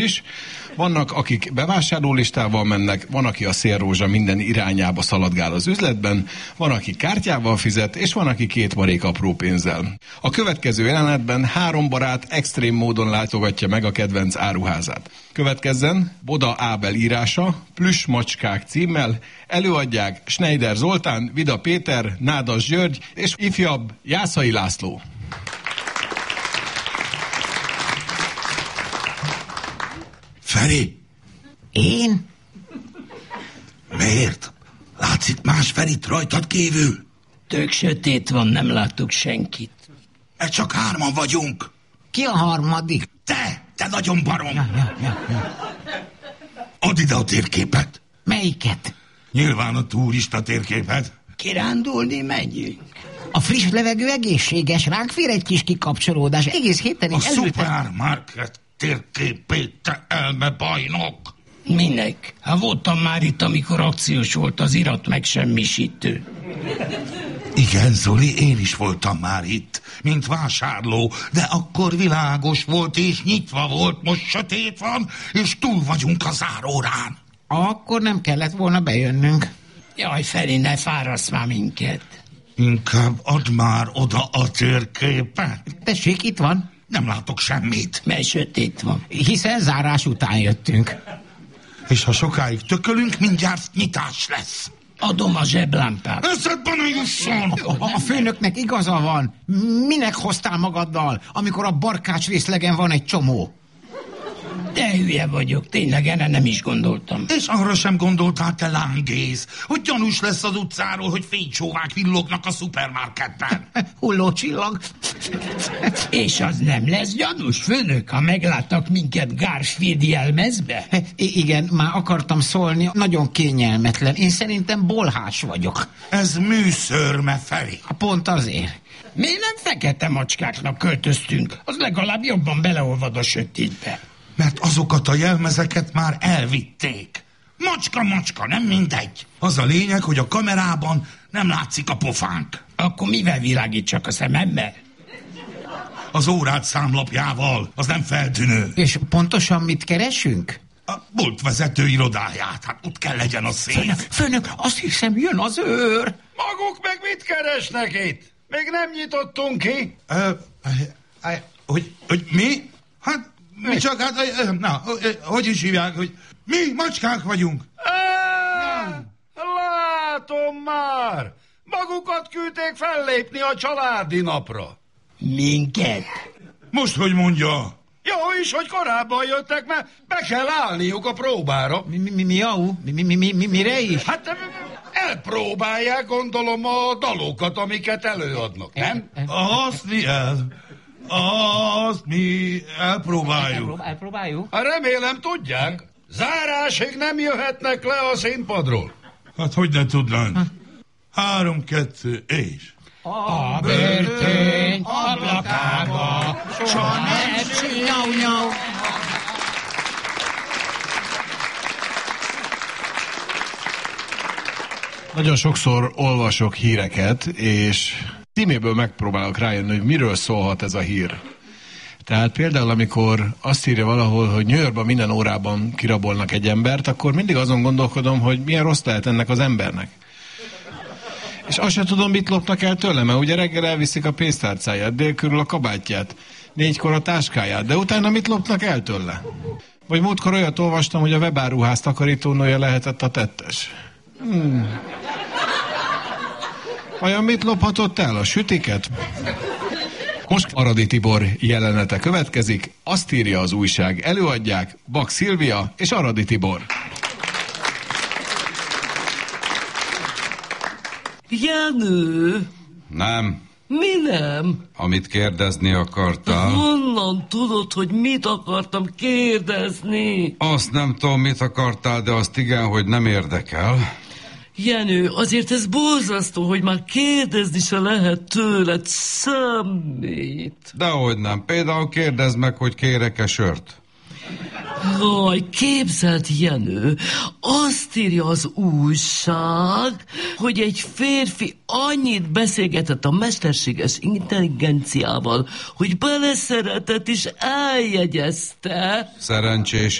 is. Vannak, akik bevásárlólistával mennek, van, aki a szélrózsa minden irányába szaladgál az üzletben, van, aki kártyával fizet, és van, aki 2 marék apró pénzzel. A következő jelenetben 3 barát extrém módon látogatja meg a kedvenc áruházát. Következzen Boda Ábel írása, Plüss macskák címmel, előadják Schneider Zoltán, Vida Péter, Nádas György és ifjabb Jászai László. Feri? Én? Miért? Látszik más Ferit rajtad kívül? Tök sötét van, nem látok senkit. Csak 3 vagyunk. Ki a harmadik? Te nagyon barom. Ja. Add ide a térképet. Melyiket? Nyilván a turista térképet. Kirándulni megyünk. A friss levegő egészséges, ránk fér egy kis kikapcsolódás. Egész héten A is szupermarket térképét, te elmebajnok. Minek? Hát voltam már itt, amikor akciós volt az irat megsemmisítő. Igen, Zoli, én is voltam már itt, mint vásárló, de akkor világos volt és nyitva volt, most sötét van, és túl vagyunk a zárórán. Akkor nem kellett volna bejönnünk. Jaj, Feri, ne fárassz már minket. Inkább add már oda a térképet. Tessék, itt van. Nem látok semmit. Mert sötét van. Hiszen zárás után jöttünk. És ha sokáig tökölünk, mindjárt nyitás lesz. Adom a zseblámpát. Eszedbe ne jusson! A főnöknek igaza van. Minek hoztál magaddal, amikor a barkács részlegen van egy csomó? De hülye vagyok, tényleg erre nem is gondoltam. És arra sem gondoltál, te lángész, hogy gyanús lesz az utcáról, hogy fénycsóvák villognak a szupermarketben. Hulló csillag. És az nem lesz gyanús, főnök, ha megláttak minket Garfield jelmezbe? Igen, már akartam szólni, nagyon kényelmetlen. Én szerintem bolhás vagyok. Ez műszörme, Feri. Pont azért. Miért nem fekete macskáknak költöztünk? Az legalább jobban beleolvad a sötétbe. Mert azokat a jelmezeket már elvitték. Macska, nem mindegy. Az a lényeg, hogy a kamerában nem látszik a pofánk. Akkor mivel világítsak a szememmel? Az órád számlapjával, az nem feltűnő. És pontosan mit keresünk? A boltvezető irodáját, hát ott kell legyen a széf. Főnök, azt hiszem jön az őr. Maguk meg mit keresnek itt? Még nem nyitottunk ki. Hogy mi? Hát mi csak, hogy is hívják, hogy mi macskák vagyunk. Látom már. Magukat küldték fellépni a családi napra. Minket? Most, hogy mondja? Jó is, hogy korábban jöttek, mert be kell állniuk a próbára. Mire is? Hát elpróbálják, gondolom, a dalokat, amiket előadnak, nem? Azt mi elpróbáljuk. Elpróbáljuk? Hát remélem tudják. Zárásig nem jöhetnek le a színpadról. Hát hogy ne tudnánk? 3, 2, és... A börtön ablakába soha nem nyau. Nagyon sokszor olvasok híreket, és címéből megpróbálok rájönni, hogy miről szólhat ez a hír. Tehát például, amikor azt írja valahol, hogy New Yorkban minden órában kirabolnak egy embert, akkor mindig azon gondolkodom, hogy milyen rossz lehet ennek az embernek. És azt sem tudom, mit lopnak el tőle, mert ugye reggel elviszik a pénztárcáját, délkörül a kabátját, 4-kor a táskáját, de utána mit lopnak el tőle? Vagy múltkor olyat olvastam, hogy a webáruház takarítónője lehetett a tettes. Vajon mit lophatott el? A sütiket? Most Aradi Tibor jelenete következik, azt írja az újság, előadják Bak Szilvia és Aradi Tibor. Jenő! Nem. Mi nem? Amit kérdezni akartál. Honnan tudod, hogy mit akartam kérdezni? Azt nem tudom, mit akartál, de azt igen, hogy nem érdekel. Jenő, azért ez borzasztó, hogy már kérdezni se lehet tőled semmit. Dehogy nem. Például kérdezd meg, hogy kérek-e sört. Jaj, képzeld, Jenő, azt azt írja az újság, hogy egy férfi annyit beszélgetett a mesterséges intelligenciával, hogy beleszeretett és eljegyezte. Szerencsés